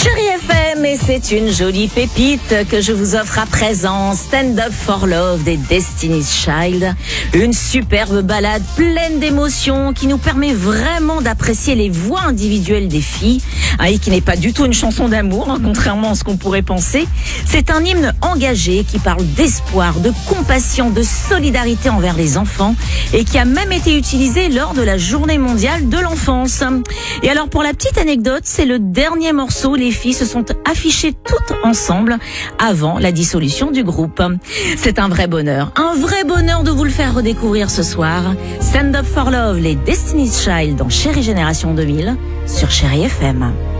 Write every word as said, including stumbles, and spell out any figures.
Chérie F M, et c'est une jolie pépite que je vous offre à présent. Stand Up for Love des Destiny's Child. Une superbe ballade pleine d'émotions qui nous permet vraiment d'apprécier les voix individuelles des filles. Hein, et qui n'est pas du tout une chanson d'amour, hein, contrairement à ce qu'on pourrait penser. C'est un hymne engagé qui parle d'espoir, de compassion, de solidarité envers les enfants et qui a même été utilisé lors de la journée mondiale de l'enfance. Et alors pour la petite anecdote, c'est le dernier morceau. Les filles se sont affichées toutes ensemble avant la dissolution du groupe. C'est un vrai bonheur, un vrai bonheur de vous le faire redécouvrir ce soir. Stand Up for Love, les Destiny's Child dans Chérie Génération deux mille sur Chérie F M.